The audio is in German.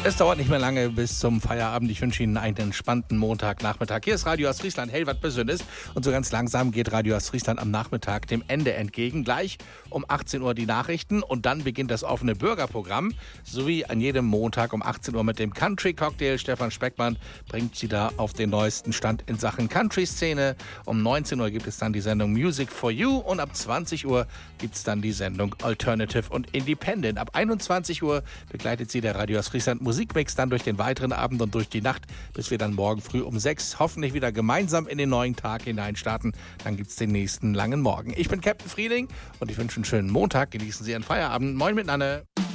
Es dauert nicht mehr lange bis zum Feierabend. Ich wünsche Ihnen einen entspannten Montagnachmittag. Hier ist Radio Ostfriesland, hell was Besonderes. Und so ganz langsam geht Radio Ostfriesland am Nachmittag dem Ende entgegen. Gleich um 18 Uhr die Nachrichten und dann beginnt das offene Bürgerprogramm. Sowie an jedem Montag um 18 Uhr mit dem Country Cocktail. Stefan Speckmann bringt Sie da auf den neuesten Stand in Sachen Country-Szene. Um 19 Uhr gibt es dann die Sendung Music for You und ab 20 Uhr gibt es dann die Sendung Alternative und Independent. Ab 21 Uhr begleitet Sie der Radio Ostfriesland Musikmix dann durch den weiteren Abend und durch die Nacht, bis wir dann morgen früh um 6 hoffentlich wieder gemeinsam in den neuen Tag hineinstarten. Dann gibt es den nächsten langen Morgen. Ich bin Captain Frieling und ich wünsche einen schönen Montag. Genießen Sie Ihren Feierabend. Moin miteinander.